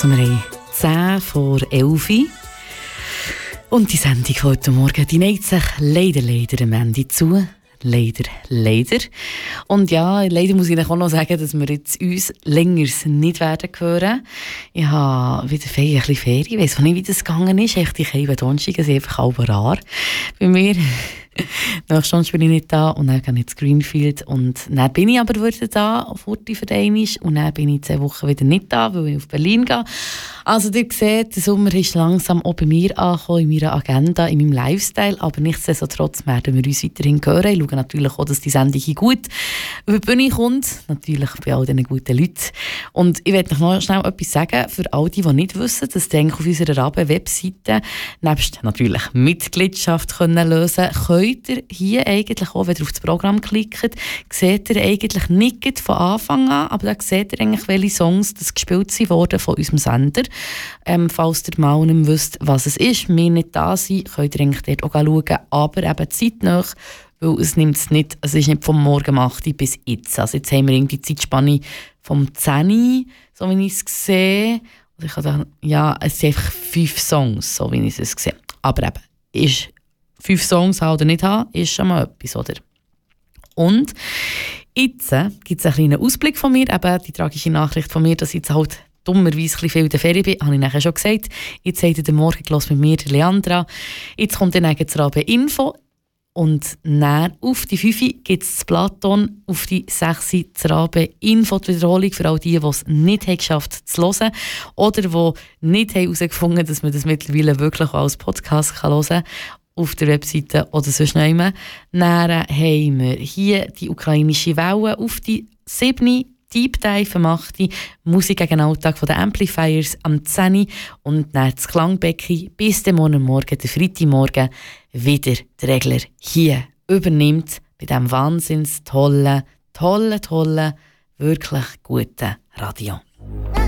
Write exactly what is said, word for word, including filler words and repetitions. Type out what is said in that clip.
Also wir haben zehn vor elf. Und die Sendung von heute Morgen, die neigt sich leider, leider am Ende zu. Leider, leider. Und ja, leider muss ich auch noch sagen, dass wir jetzt uns länger nicht werden hören. Ich habe wieder Ferien, ein bisschen Ferien. Ich weiss nicht, wie das gegangen ist. Echt, die Keiben Donnerstag sind einfach halb rar bei mir. Nach Stunde bin ich nicht da und dann gehe ich ins Greenfield und dann bin ich aber wieder da auf Urti für einmal und dann bin ich zwei Wochen wieder nicht da, weil ich auf Berlin gehe. Also ihr seht, der Sommer ist langsam auch bei mir angekommen, in meiner Agenda, in meinem Lifestyle, aber nichtsdestotrotz werden wir uns weiterhin hören. Ich schaue natürlich auch, dass die Sendung gut über die Bühne kommt, natürlich bei all diesen guten Leuten. Und ich möchte noch schnell etwas sagen, für all die, die nicht wissen, dass die auf unserer Rabe-Webseite nebst natürlich Mitgliedschaft können lösen können, könnt ihr hier eigentlich auch, wenn ihr auf das Programm klickt, seht ihr eigentlich nicht von Anfang an, aber da seht ihr eigentlich, welche Songs das gespielt wurden von unserem Sender. Ähm, falls ihr mal nicht wisst, was es ist, wir nicht da sind, könnt ihr eigentlich dort auch schauen, aber eben zeitnah, weil es nimmt es nicht, es ist nicht vom Morgen um acht Uhr bis jetzt. Also jetzt haben wir irgendwie die Zeitspanne vom zehn Uhr, so wie ich es sehe. Oder ich kann sagen, ja, es sind einfach fünf Songs, so wie ich es sehe. Aber eben, ist fünf Songs haben oder nicht haben, ist schon mal etwas, oder? Und jetzt äh, gibt es einen kleinen Ausblick von mir, eben die tragische Nachricht von mir, dass ich jetzt halt dummerweise ein bisschen viel in der Ferien bin, habe ich nachher schon gesagt. Jetzt habt ihr den Morgen gehört mit mir, Leandra. Jetzt kommt dann das Rabe-Info. Und dann auf die fünf gibt es das Platon, auf die sechs das Rabe-Info, die Wiederholung für all die, die es nicht haben geschafft zu hören oder die nicht herausgefunden haben, dass man das mittlerweile wirklich auch als Podcast kann hören kann. Auf der Webseite oder sonst noch immer. Dann haben wir hier die ukrainische Welle auf die sieben Deep Dive am acht Musik gegen den Alltag von den Amplifiers am zehn und dann das Klangbecken bis den Morgen, morgen, der Freitagmorgen, wieder der Regler hier übernimmt bei diesem wahnsinns tollen, tollen, tollen, wirklich guten Radio.